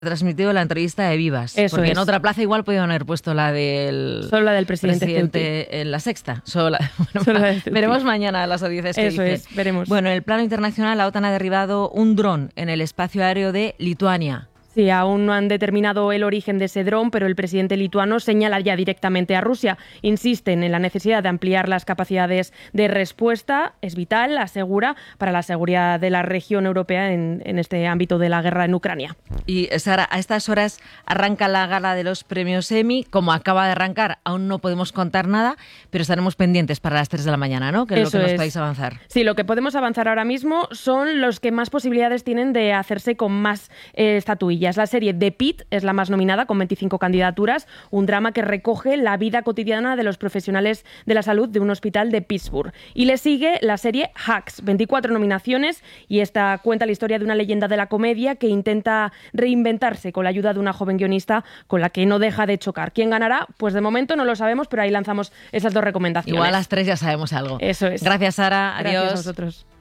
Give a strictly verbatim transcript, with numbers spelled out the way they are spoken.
transmitido la entrevista de Vivas. Eso porque es. en otra plaza igual podían haber puesto la del, Solo la del presidente, presidente en La Sexta. Solo la, bueno, Solo la del Ceuti. Veremos mañana las audiencias que Eso dicen. es, veremos. Bueno, en el plano internacional, la OTAN ha derribado un dron en el espacio aéreo de Lituania. Sí, aún no han determinado el origen de ese dron, pero el presidente lituano señala ya directamente a Rusia. Insisten en la necesidad de ampliar las capacidades de respuesta. Es vital, asegura, para la seguridad de la región europea en, en este ámbito de la guerra en Ucrania. Y Sara, a estas horas arranca la gala de los premios Emmy. Como acaba de arrancar, aún no podemos contar nada, pero estaremos pendientes para las tres de la mañana, ¿no? Que es Eso lo que nos es. podéis avanzar. Sí, lo que podemos avanzar ahora mismo son los que más posibilidades tienen de hacerse con más eh, estatuillas. La serie The Pitt es la más nominada, con veinticinco candidaturas, un drama que recoge la vida cotidiana de los profesionales de la salud de un hospital de Pittsburgh. Y le sigue la serie Hacks, veinticuatro nominaciones, y esta cuenta la historia de una leyenda de la comedia que intenta reinventarse con la ayuda de una joven guionista con la que no deja de chocar. ¿Quién ganará? Pues de momento no lo sabemos, pero ahí lanzamos esas dos recomendaciones. Igual a las tres ya sabemos algo. Eso es. Gracias, Sara. Adiós. Gracias a vosotros.